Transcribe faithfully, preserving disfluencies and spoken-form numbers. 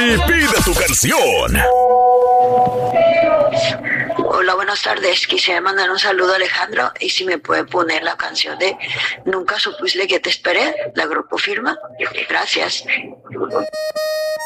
y pide tu canción. Hola, buenas tardes. Quisiera mandar un saludo a Alejandro y si me puede poner la canción de Nunca supuse que te esperé, la Grupo Firma. Gracias.